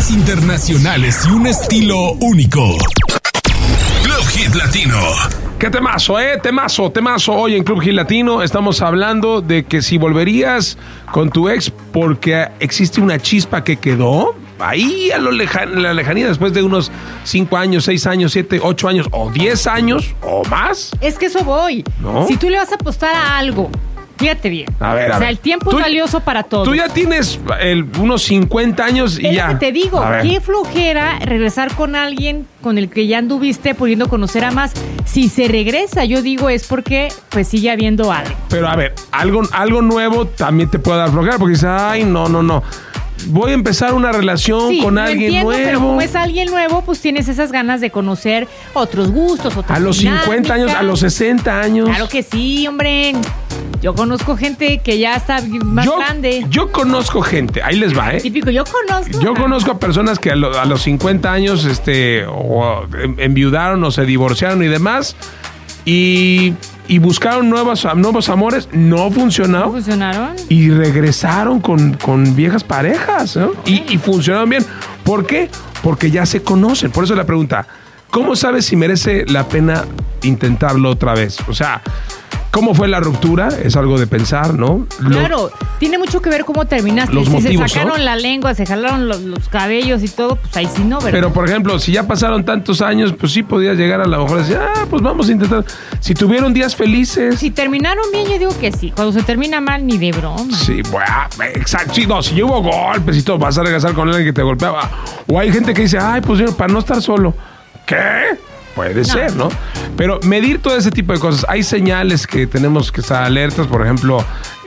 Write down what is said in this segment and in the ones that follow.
Artistas internacionales y un estilo único. Club Hit Latino. ¿Qué temazo, Temazo. Hoy en Club Hit Latino estamos hablando de que si volverías con tu ex porque existe una chispa que quedó ahí a la lejanía después de unos 5 años, 6 años, 7, 8 años o 10 años o más. Es que eso voy. ¿No? Si tú le vas a apostar a algo, fíjate bien. A ver. El tiempo es valioso para todos. Tú ya tienes unos 50 años y es ya. Lo que te digo, qué flojera regresar con alguien con el que ya anduviste pudiendo conocer a más. Si se regresa, yo digo, es porque pues sigue habiendo algo. Pero a ver, algo nuevo también te puede dar flojera porque dices, ay, no. Voy a empezar una relación con alguien nuevo. Pero como es alguien nuevo, pues tienes esas ganas de conocer otros gustos, otras a los dinámicas. 50 años, a los 60 años. Claro que sí, hombre. Yo conozco gente que ya está más grande. Yo conozco gente, ahí les va, Típico, yo conozco. Yo conozco a personas que a los 50 años o enviudaron o se divorciaron y demás y buscaron nuevos amores, no funcionó. ¿No funcionaron? Y regresaron con viejas parejas, ¿no? Y funcionaron bien. ¿Por qué? Porque ya se conocen. Por eso la pregunta, ¿cómo sabes si merece la pena intentarlo otra vez? O sea, ¿cómo fue la ruptura? Es algo de pensar, ¿no? Claro, tiene mucho que ver cómo terminaste. Los motivos, se sacaron, ¿no?, la lengua, se jalaron los cabellos y todo, pues ahí sí no, ¿verdad? Pero, por ejemplo, si ya pasaron tantos años, pues sí podías llegar a lo mejor a decir, pues vamos a intentar. Si tuvieron días felices. Si terminaron bien, yo digo que sí. Cuando se termina mal, ni de broma. Sí, bueno, exacto. Sí, no, si hubo golpes y todo, vas a regresar con alguien que te golpeaba. O hay gente que dice, pues para no estar solo. ¿Qué? Puede ser, ¿no? Pero medir todo ese tipo de cosas. Hay señales que tenemos que estar alertas. Por ejemplo,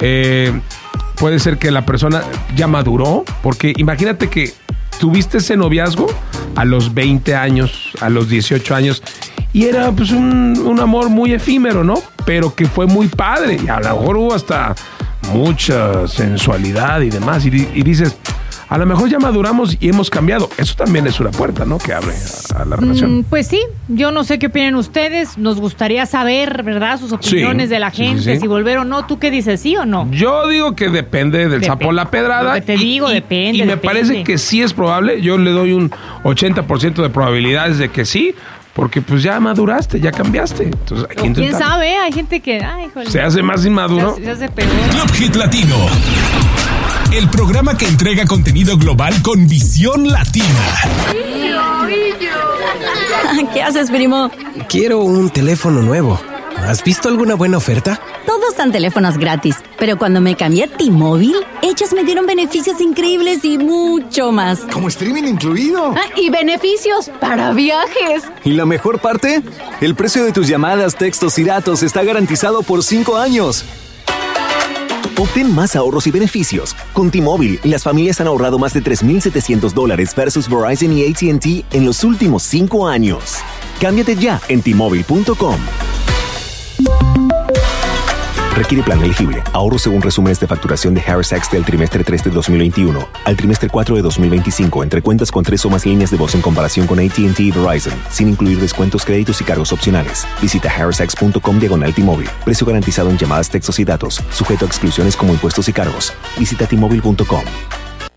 puede ser que la persona ya maduró. Porque imagínate que tuviste ese noviazgo a los 20 años, a los 18 años. Y era pues un amor muy efímero, ¿no? Pero que fue muy padre. Y a lo mejor hubo hasta mucha sensualidad y demás. Y dices, a lo mejor ya maduramos y hemos cambiado. Eso también es una puerta, ¿no?, que abre a la relación. Pues sí, yo no sé qué opinan ustedes. Nos gustaría saber, ¿verdad?, sus opiniones de la gente, si volver o no. ¿Tú qué dices, sí o no? Yo digo que depende del sapo la pedrada. Lo que te digo, depende. Y me parece que sí es probable. Yo le doy un 80% de probabilidades de que sí. Porque pues ya maduraste, ya cambiaste. Entonces, hay que intentar. ¿Quién sabe? Hay gente que se hace más inmaduro. Se hace peor. Club Hit Latino. El programa que entrega contenido global con visión latina. ¿Qué haces, primo? Quiero un teléfono nuevo. ¿Has visto alguna buena oferta? Todos dan teléfonos gratis, pero cuando me cambié a T-Mobile, ellos me dieron beneficios increíbles y mucho más. ¿Como streaming incluido? Y beneficios para viajes. ¿Y la mejor parte? El precio de tus llamadas, textos y datos está garantizado por 5 años. Obtén más ahorros y beneficios. Con T-Mobile, las familias han ahorrado más de $3,700 versus Verizon y AT&T en los últimos 5 años. Cámbiate ya en T-Mobile.com. Requiere plan elegible. Ahorro según resúmenes de facturación de Harris X del trimestre 3 de 2021 al trimestre 4 de 2025 entre cuentas con 3 o más líneas de voz en comparación con AT&T y Verizon, sin incluir descuentos, créditos y cargos opcionales. Visita harrisx.com/T-Mobile. Precio garantizado en llamadas, textos y datos. Sujeto a exclusiones como impuestos y cargos. Visita T-Mobile.com.